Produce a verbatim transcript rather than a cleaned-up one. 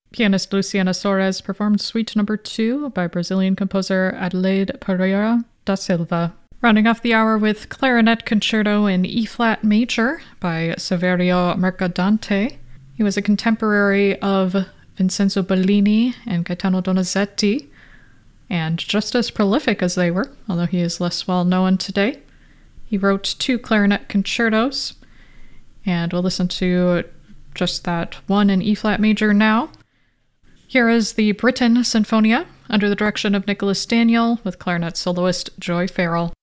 Pianist Luciana Soares performed Suite Number two by Brazilian composer Adelaide Pereira da Silva. Rounding off the hour with Clarinet Concerto in E-flat major by Saverio Mercadante. He was a contemporary of Vincenzo Bellini and Gaetano Donizetti, and just as prolific as they were, although he is less well known today. He wrote two clarinet concertos, and we'll listen to just that one in E-flat major now. Here is the Britain Sinfonia, under the direction of Nicholas Daniel, with clarinet soloist Joy Farrell.